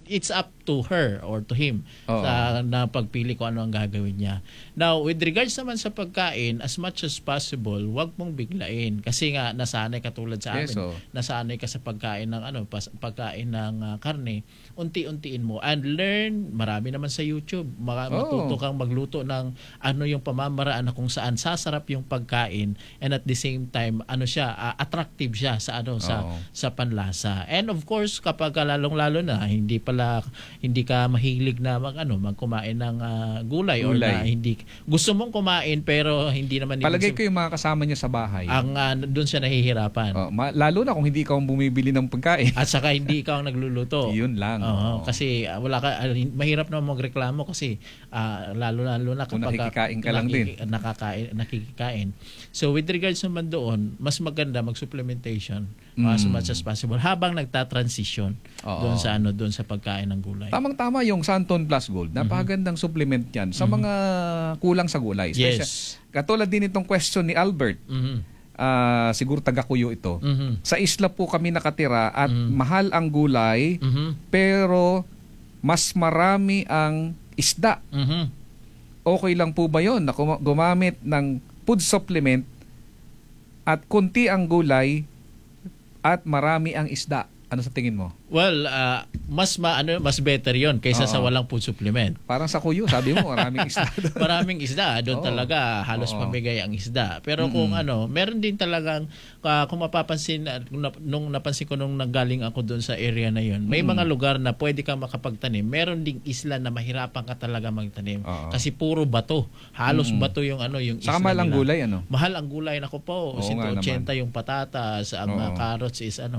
it's up to her or to him na pagpili kung ano ang gagawin niya. Now, with regards naman sa pagkain, as much as possible, wag mong biglain kasi nga nasanay ka tulad sa amin. Nasanay ka sa pagkain ng pagkain ng karne. Unti-untiin mo and learn. Marami naman sa YouTube. Matuto kang magluto ng ano yung pamamaraan na kung saan sasarap yung pagkain and at the same time attractive siya sa sa panlasa. And of course, kapag lalong-lalo na hindi ka mahilig na magkumain ng gulay or na hindi gusto mong kumain pero hindi naman palagay ko yung mga kasama niya sa bahay. Ang doon siya nahihirapan. Lalo na kung hindi ikaw ang bumibili ng pagkain. At saka hindi ikaw ang nagluluto. Yun lang. Kasi mahirap na magreklamo kasi lalo na kapag nakikikain ka lang din. Nakikikain. So with regards naman doon, mas maganda mag-supplementation as much as possible habang nagta-transition doon sa pagkain ng gulay. Tamang-tama yung Santon Plus Gold. Napakagandang supplement yan sa mga kulang sa gulay. Yes. Katulad din itong question ni Albert. Siguro taga-Kuyo ito. Sa isla po kami nakatira at mahal ang gulay pero mas marami ang isda. Okay lang po ba yun na gumamit ng food supplement at kunti ang gulay at marami ang isda? Ano sa tingin mo? Well, mas better 'yon kaysa sa walang food supplement. Parang sa Kuyo, sabi mo maraming isda doon. Maraming isda doon talaga, halos pamigay ang isda. Pero kung meron din talagang kung mapapansin nung napansin ko nung nanggaling ako doon sa area na 'yon, may mga lugar na pwede kang makapagtanim. Meron ding isla na mahirapan ka talaga magtanim kasi puro bato. Halos bato yung yung isla. Saka mahal ang gulay Mahal ang gulay nako po. 180 yung patatas, ang carrots is ang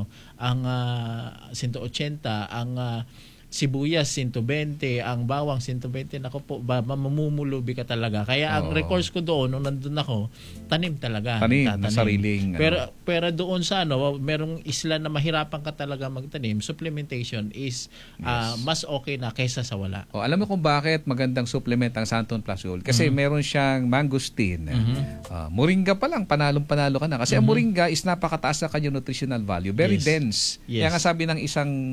180, ang sibuyas 120, ang bawang 120, nako po, mamumulubi ka talaga. Kaya ang recourse ko doon nung nandun ako, tanim talaga. Tanim na sariling. Pero doon sa merong isla na mahirapan ka talaga magtanim, supplementation is mas okay na kaysa sa wala. Alam mo kung bakit magandang supplement ang Santon Plus Gold? Kasi meron siyang mangosteen. Moringa pa lang, panalong-panalo ka na. Kasi ang moringa is napakataas na kanyang nutritional value. Very dense. Kaya nga sabi ng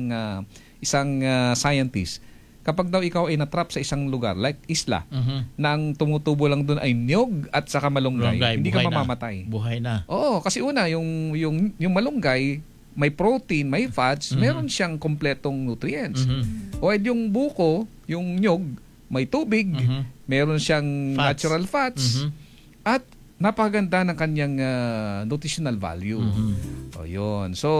isang scientist, kapag daw ikaw ay natrap sa isang lugar like isla, nang tumutubo lang doon ay niyog at saka malunggay, hindi ka mamamatay. Buhay na. Kasi una yung malunggay may protein, may fats, meron siyang kompletong nutrients. O yung buko, yung nyog, may tubig, meron siyang natural fats, at napakaganda ng kanyang nutritional value. Yun. So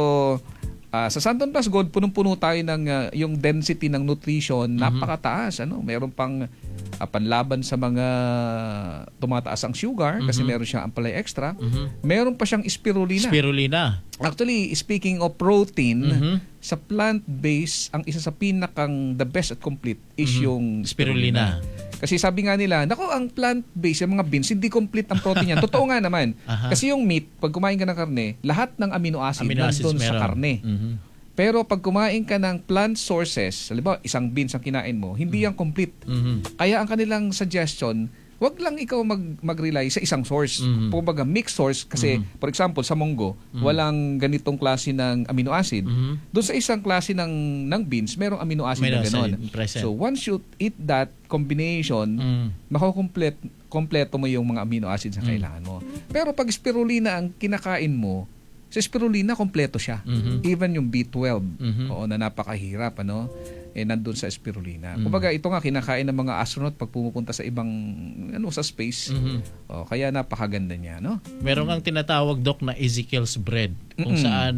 sa Santon Plus Gold, punong-puno tayo ng yung density ng nutrition, napakataas. Meron pang panlaban sa mga tumataas ang sugar kasi meron siyang Ampalay Extra. Meron pa siyang spirulina. Actually, speaking of protein, sa plant-based, ang isa sa pinakang the best at complete is yung spirulina. Kasi sabi nga nila, ang plant-based, yung mga beans, hindi complete ang protein yan. Totoo nga naman. Kasi yung meat, pag kumain ka ng karne, lahat ng amino acid nandun sa karne. Pero pag kumain ka ng plant sources, halimbawa isang beans ang kinain mo, hindi yan complete. Kaya ang kanilang suggestion, wag lang ikaw mag-rely sa isang source. Kumbaga mixed source kasi for example sa munggo, walang ganitong klase ng amino acid. Doon sa isang klase ng beans, merong amino acid na gano'n. So once you eat that combination, kompleto mo yung mga amino acids na kailangan mo. Pero pag spirulina ang kinakain mo, sa spirulina, kompleto siya. Even yung B12, na napakahirap, nandun sa spirulina. Kumbaga, ito nga, kinakain ng mga astronaut pag pumupunta sa ibang, sa space. Kaya napakaganda niya, Meron kang tinatawag, Doc, na Ezekiel's bread. Kung saan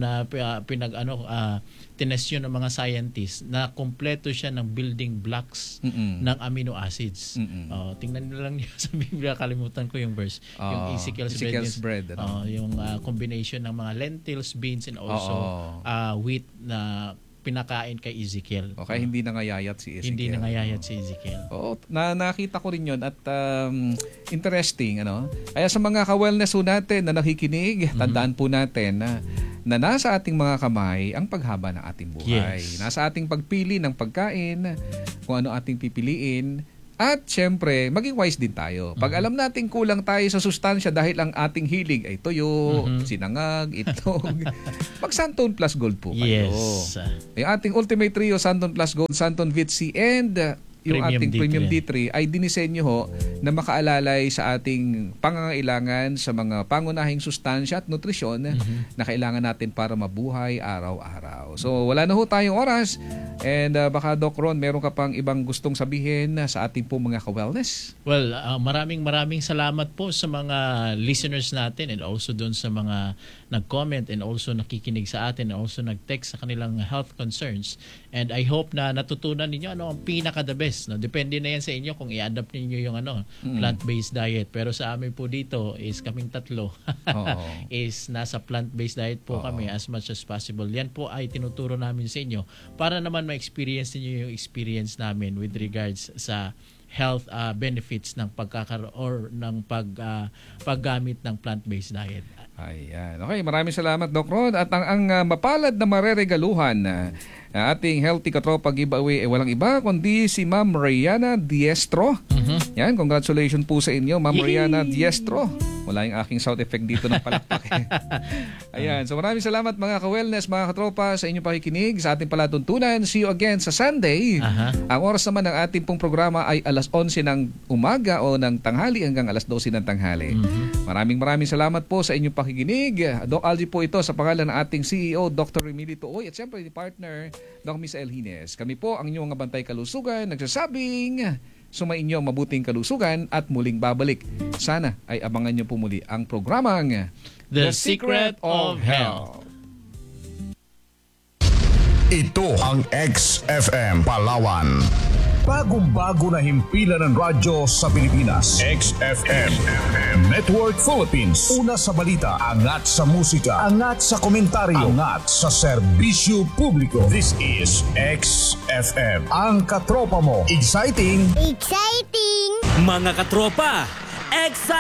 tinest yun ng mga scientists na kompleto siya ng building blocks ng amino acids. Tingnan nyo lang sa Biblia, kalimutan ko yung verse. Yung Ezekiel's bread. Yung combination ng mga lentils, beans, and also wheat na pinakain kay Ezekiel. Okay, hindi nangayayat si Ezekiel. Hindi nangayayat si Ezekiel. Nakita ko rin yun at interesting. Kaya sa mga ka-wellness natin na nakikinig, tandaan po natin na nasa ating mga kamay ang paghaba ng ating buhay. Nasa ating pagpili ng pagkain, kung ano ating pipiliin, At syempre, maging wise din tayo. Pag alam natin kulang tayo sa sustansya dahil ang ating hilig ay toyo, sinangag, itlog, mag Santon Plus Gold po kayo. Yes. Yung ating Ultimate Trio, Santon Plus Gold, Santon Vit C, and yung ating Premium D3 ay dinisenyo ho na makaalalay sa ating pangangailangan sa mga pangunahing sustansya at nutrisyon na kailangan natin para mabuhay araw-araw. So wala na ho tayong oras, and baka Doc Ron, meron ka pang ibang gustong sabihin sa ating po mga ka-wellness? Well, maraming salamat po sa mga listeners natin, and also doon sa mga nag-comment and also nakikinig sa atin, and also nag-text sa kanilang health concerns. And I hope na natutunan ninyo ano ang pinaka-the best. No? Depende na yan sa inyo kung i-adapt ninyo yung plant-based diet. Pero sa amin po dito is kaming tatlo is nasa plant-based diet po kami as much as possible. Yan po ay tinuturo namin sa inyo para naman ma-experience niyo yung experience namin with regards sa health benefits ng paggamit ng plant-based diet. Ayan. Okay, maraming salamat, Doc Ron. At ang mapalad na mareregaluhan ating healthy katropa giveaway ay walang iba kundi si Ma'am Rihanna Diestro. Yan, congratulations po sa inyo, Ma'am Rihanna Diestro. Wala yung aking sound effect dito ng palakpak. Ayan, so maraming salamat mga ka-wellness, mga katropa, sa inyong pakikinig sa ating palatuntunan. See you again sa Sunday. Ang oras naman ng ating pong programa ay alas 11 ng umaga o ng tanghali hanggang alas 12 ng tanghali. Maraming salamat po sa inyong pakikinig. Doc Algie po ito sa pangalan ng ating CEO, Dr. Emilito Oy, at siyempre ni partner, Doc Miss El Hines. Kami po ang inyong bantay kalusugan, nagsasabing sumainyo ang mabuting kalusugan at muling babalik. Sana ay abangan nyo po muli ang programang The Secret of Health. Ito ang XFM Palawan. Bagong-bago na himpilan ng radyo sa Pilipinas. XFM Network Philippines. Una sa balita, angat sa musika, angat sa komentaryo, angat sa serbisyo publiko. This is XFM. Ang katropa mo. Exciting! Exciting! Mga katropa, exciting!